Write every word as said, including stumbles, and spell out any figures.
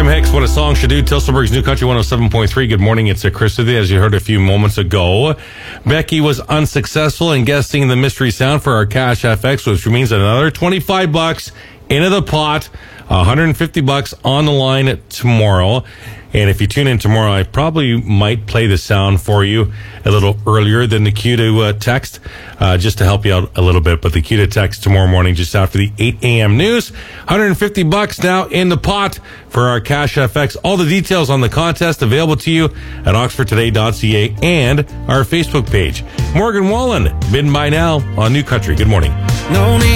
Hicks, What a Song Should Do. Tilsonburg's New Country one oh seven point three. Good morning. It's Chris with you, as you heard a few moments ago. Becky was unsuccessful in guessing the mystery sound for our Cash F X, which means another twenty-five bucks into the pot, one hundred fifty bucks on the line tomorrow. And if you tune in tomorrow, I probably might play the sound for you a little earlier than the cue to uh, text, uh, just to help you out a little bit. But the cue to text tomorrow morning, just after the eight a.m. news. one hundred fifty bucks now in the pot for our Cash F X. All the details on the contest available to you at oxford today dot c a and our Facebook page. Morgan Wallen, bidden by now on New Country. Good morning. No need